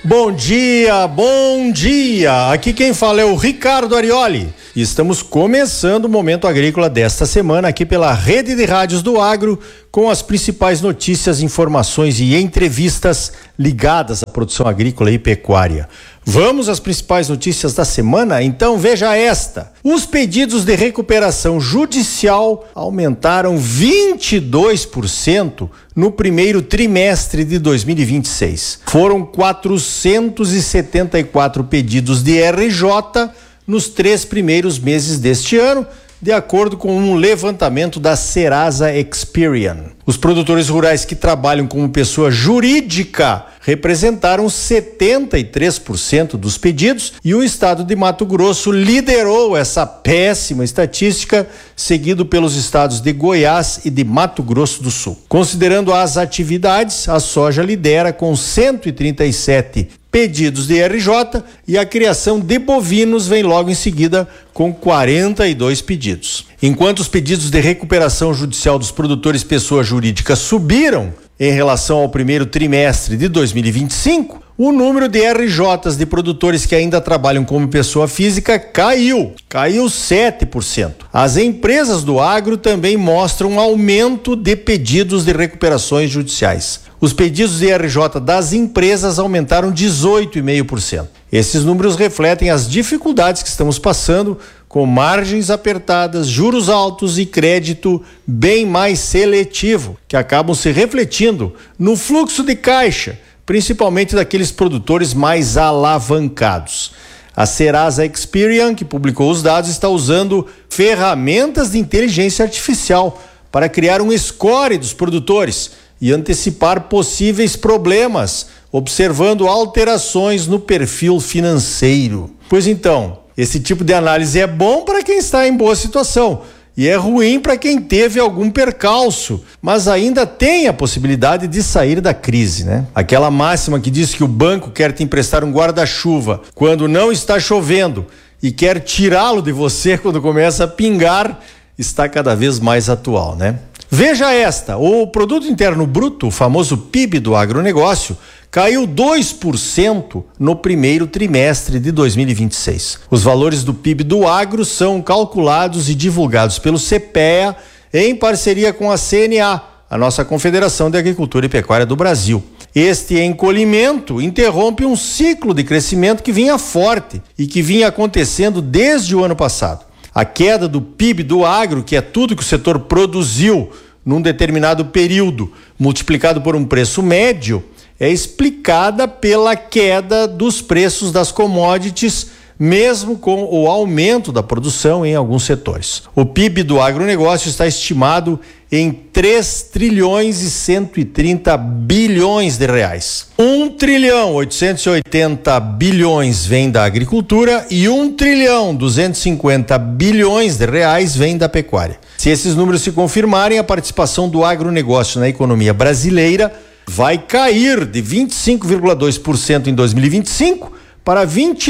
Bom dia, bom dia! Aqui quem fala é o Ricardo Arioli. E estamos começando o Momento Agrícola desta semana aqui pela Rede de Rádios do Agro, com as principais notícias, informações e entrevistas ligadas à produção agrícola e pecuária. Vamos às principais notícias da semana? Então veja esta. Os pedidos de recuperação judicial aumentaram 22% no primeiro trimestre de 2026. Foram 474 pedidos de RJ nos 3 primeiros meses deste ano, de acordo com um levantamento da Serasa Experian. Os produtores rurais que trabalham como pessoa jurídica representaram 73% dos pedidos e o estado de Mato Grosso liderou essa péssima estatística, seguido pelos estados de Goiás e de Mato Grosso do Sul. Considerando as atividades, a soja lidera com 137 pedidos de RJ e a criação de bovinos vem logo em seguida com 42 pedidos. Enquanto os pedidos de recuperação judicial dos produtores pessoa jurídica subiram em relação ao primeiro trimestre de 2025, o número de RJs de produtores que ainda trabalham como pessoa física caiu 7%. As empresas do agro também mostram um aumento de pedidos de recuperações judiciais. Os pedidos de RJ das empresas aumentaram 18,5%. Esses números refletem as dificuldades que estamos passando com margens apertadas, juros altos e crédito bem mais seletivo, que acabam se refletindo no fluxo de caixa, principalmente daqueles produtores mais alavancados. A Serasa Experian, que publicou os dados, está usando ferramentas de inteligência artificial para criar um score dos produtores e antecipar possíveis problemas, observando alterações no perfil financeiro. Pois então, esse tipo de análise é bom para quem está em boa situação e é ruim para quem teve algum percalço, mas ainda tem a possibilidade de sair da crise, né? Aquela máxima que diz que o banco quer te emprestar um guarda-chuva quando não está chovendo e quer tirá-lo de você quando começa a pingar, está cada vez mais atual, né? Veja esta, o Produto Interno Bruto, o famoso PIB do agronegócio, caiu 2% no primeiro trimestre de 2026. Os valores do PIB do agro são calculados e divulgados pelo CPEA em parceria com a CNA, a nossa Confederação de Agricultura e Pecuária do Brasil. Este encolhimento interrompe um ciclo de crescimento que vinha forte e que vinha acontecendo desde o ano passado. A queda do PIB do agro, que é tudo que o setor produziu num determinado período, multiplicado por um preço médio, é explicada pela queda dos preços das commodities, mesmo com o aumento da produção em alguns setores. O PIB do agronegócio está estimado em 3 trilhões e 130 bilhões de reais. 1 trilhão 880 bilhões vem da agricultura e 1 trilhão 250 bilhões de reais vem da pecuária. Se esses números se confirmarem, a participação do agronegócio na economia brasileira vai cair de 25,2% em 2025 para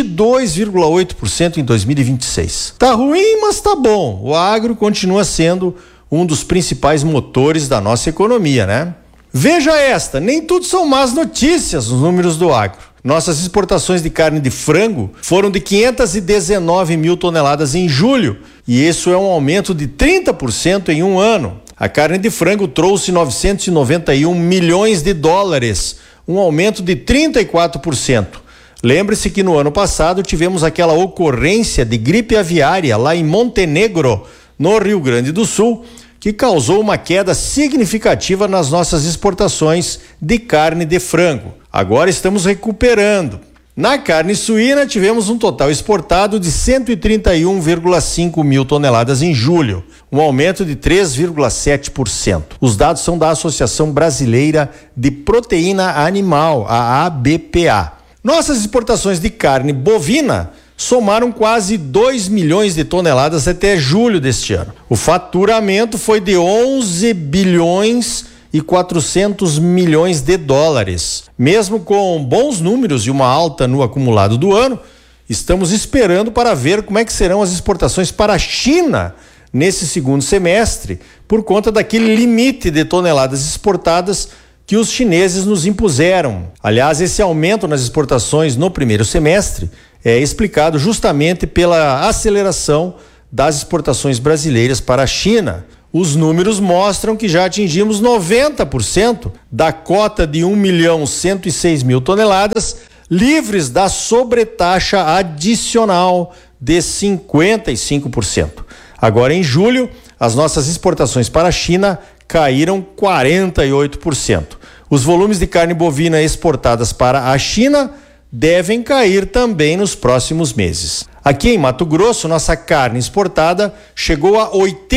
22,8% em 2026. Tá ruim, mas tá bom. O agro continua sendo um dos principais motores da nossa economia, né? Veja esta, nem tudo são más notícias nos números do agro. Nossas exportações de carne de frango foram de 519 mil toneladas em julho, e isso é um aumento de 30% em um ano. A carne de frango trouxe 991 milhões de dólares, um aumento de 34%. Lembre-se que no ano passado tivemos aquela ocorrência de gripe aviária lá em Montenegro, no Rio Grande do Sul, que causou uma queda significativa nas nossas exportações de carne de frango. Agora estamos recuperando. Na carne suína, tivemos um total exportado de 131,5 mil toneladas em julho, um aumento de 3,7%. Os dados são da Associação Brasileira de Proteína Animal, a ABPA. Nossas exportações de carne bovina somaram quase 2 milhões de toneladas até julho deste ano. O faturamento foi de 11 bilhões e 400 milhões de dólares. Mesmo com bons números e uma alta no acumulado do ano, estamos esperando para ver como é que serão as exportações para a China nesse segundo semestre, por conta daquele limite de toneladas exportadas que os chineses nos impuseram. Aliás, esse aumento nas exportações no primeiro semestre é explicado justamente pela aceleração das exportações brasileiras para a China. Os números mostram que já atingimos 90% da cota de 1.106.000 toneladas livres da sobretaxa adicional de 55%. Agora, em julho, as nossas exportações para a China caíram 48%. Os volumes de carne bovina exportadas para a China devem cair também nos próximos meses. Aqui em Mato Grosso, nossa carne exportada chegou a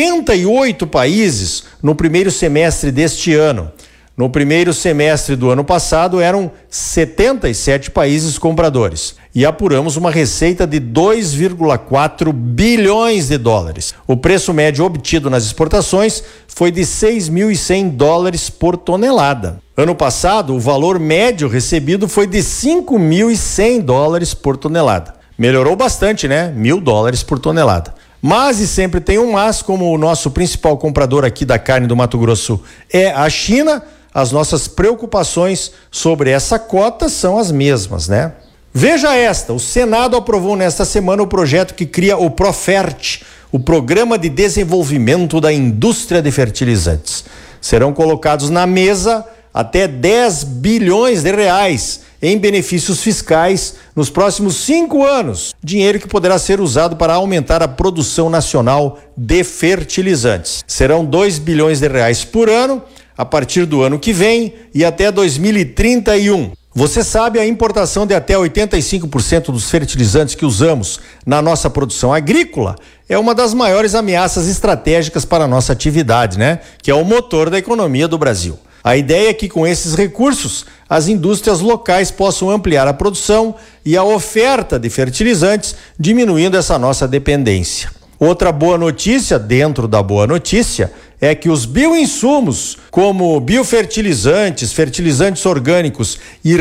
88 países no primeiro semestre deste ano. No primeiro semestre do ano passado, eram 77 países compradores. E apuramos uma receita de 2,4 bilhões de dólares. O preço médio obtido nas exportações foi de 6.100 dólares por tonelada. Ano passado, o valor médio recebido foi de 5.100 dólares por tonelada. Melhorou bastante, né? 1.000 dólares por tonelada. Mas, e sempre tem um mas, como o nosso principal comprador aqui da carne do Mato Grosso é a China, as nossas preocupações sobre essa cota são as mesmas, né? Veja esta, o Senado aprovou nesta semana o projeto que cria o Profert, o Programa de Desenvolvimento da Indústria de Fertilizantes. Serão colocados na mesa até 10 bilhões de reais em benefícios fiscais nos próximos 5 anos, dinheiro que poderá ser usado para aumentar a produção nacional de fertilizantes. Serão 2 bilhões de reais por ano, a partir do ano que vem e até 2031. Você sabe, a importação de até 85% dos fertilizantes que usamos na nossa produção agrícola é uma das maiores ameaças estratégicas para a nossa atividade, né? Que é o motor da economia do Brasil. A ideia é que com esses recursos, as indústrias locais possam ampliar a produção e a oferta de fertilizantes, diminuindo essa nossa dependência. Outra boa notícia, dentro da boa notícia, é que os bioinsumos, como biofertilizantes, fertilizantes orgânicos e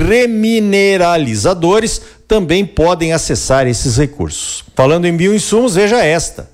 remineralizadores, também podem acessar esses recursos. Falando em bioinsumos, veja esta: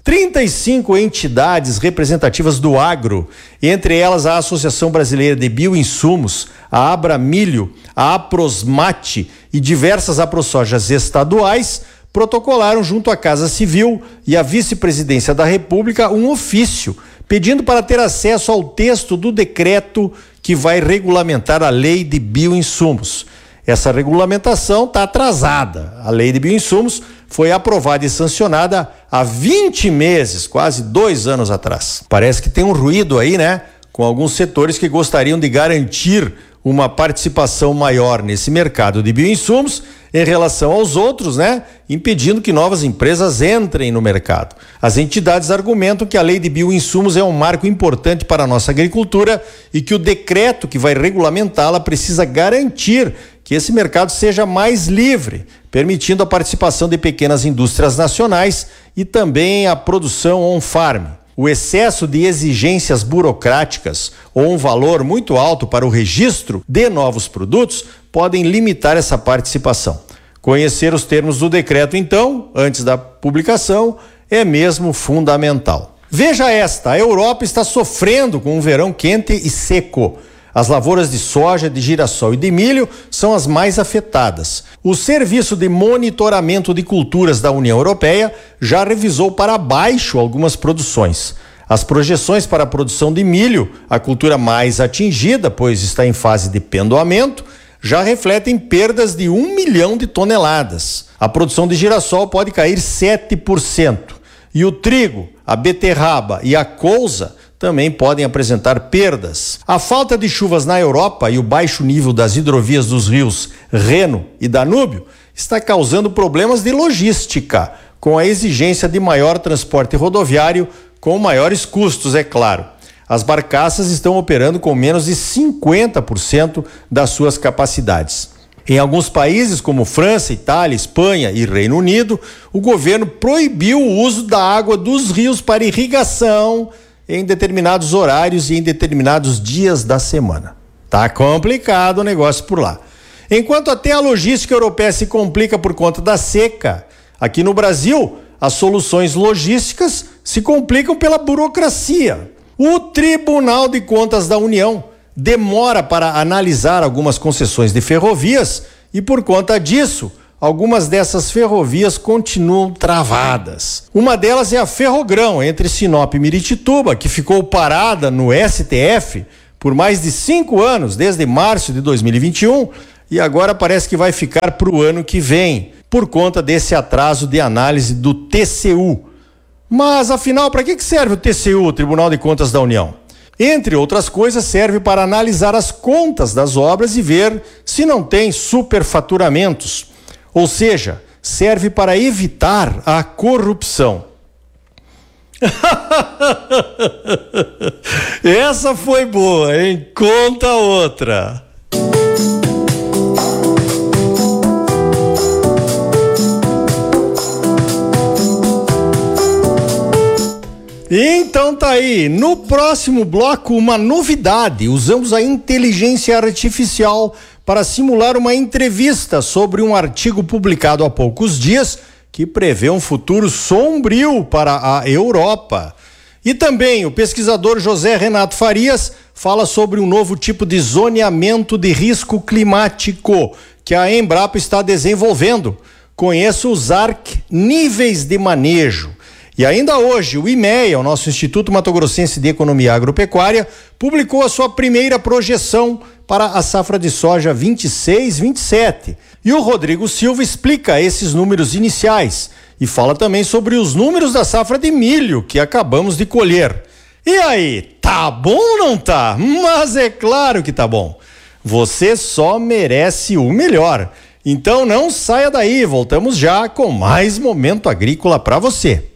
35 entidades representativas do agro, entre elas a Associação Brasileira de Bioinsumos, a Abramilho, a Aprosmate e diversas aprosojas estaduais, protocolaram junto à Casa Civil e à Vice-Presidência da República um ofício pedindo para ter acesso ao texto do decreto que vai regulamentar a lei de bioinsumos. Essa regulamentação está atrasada. A lei de bioinsumos foi aprovada e sancionada há 20 meses, quase 2 anos atrás. Parece que tem um ruído aí, né? Com alguns setores que gostariam de garantir uma participação maior nesse mercado de bioinsumos em relação aos outros, né? Impedindo que novas empresas entrem no mercado. As entidades argumentam que a lei de bioinsumos é um marco importante para a nossa agricultura e que o decreto que vai regulamentá-la precisa garantir que esse mercado seja mais livre, permitindo a participação de pequenas indústrias nacionais e também a produção on-farm. O excesso de exigências burocráticas ou um valor muito alto para o registro de novos produtos podem limitar essa participação. Conhecer os termos do decreto, então, antes da publicação, é mesmo fundamental. Veja esta: a Europa está sofrendo com um verão quente e seco. As lavouras de soja, de girassol e de milho são as mais afetadas. O Serviço de Monitoramento de Culturas da União Europeia já revisou para baixo algumas produções. As projeções para a produção de milho, a cultura mais atingida, pois está em fase de pendoamento, já refletem perdas de 1 milhão de toneladas. A produção de girassol pode cair 7%. E o trigo, a beterraba e a couza também podem apresentar perdas. A falta de chuvas na Europa e o baixo nível das hidrovias dos rios Reno e Danúbio está causando problemas de logística, com a exigência de maior transporte rodoviário, com maiores custos, é claro. As barcaças estão operando com menos de 50% das suas capacidades. Em alguns países, como França, Itália, Espanha e Reino Unido, o governo proibiu o uso da água dos rios para irrigação em determinados horários e em determinados dias da semana. Tá complicado o negócio por lá. Enquanto até a logística europeia se complica por conta da seca, aqui no Brasil, as soluções logísticas se complicam pela burocracia. O Tribunal de Contas da União demora para analisar algumas concessões de ferrovias e, por conta disso, algumas dessas ferrovias continuam travadas. Uma delas é a Ferrogrão, entre Sinop e Miritituba, que ficou parada no STF por mais de 5 anos, desde março de 2021, e agora parece que vai ficar para o ano que vem, por conta desse atraso de análise do TCU. Mas, afinal, para que serve o TCU, o Tribunal de Contas da União? Entre outras coisas, serve para analisar as contas das obras e ver se não tem superfaturamentos. Ou seja, serve para evitar a corrupção. Essa foi boa, hein? Conta outra. Então tá aí, no próximo bloco uma novidade, usamos a inteligência artificial para simular uma entrevista sobre um artigo publicado há poucos dias que prevê um futuro sombrio para a Europa. E também o pesquisador José Renato Farias fala sobre um novo tipo de zoneamento de risco climático que a Embrapa está desenvolvendo. Conheça os ARC níveis de manejo. E ainda hoje, o IMEA, o nosso Instituto Mato Grossense de Economia Agropecuária, publicou a sua primeira projeção para a safra de soja 26-27. E o Rodrigo Silva explica esses números iniciais e fala também sobre os números da safra de milho que acabamos de colher. E aí, tá bom ou não tá? Mas é claro que tá bom. Você só merece o melhor. Então não saia daí, voltamos já com mais Momento Agrícola para você.